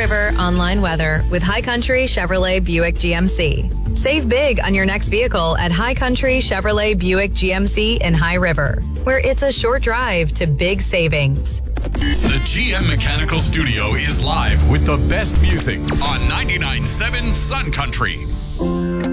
River online weather with High Country Chevrolet Buick GMC. Save big on your next vehicle at High Country Chevrolet Buick GMC in High River, where it's a short drive to big savings. The GM Mechanical Studio is live with the best music on 99.7 Sun Country.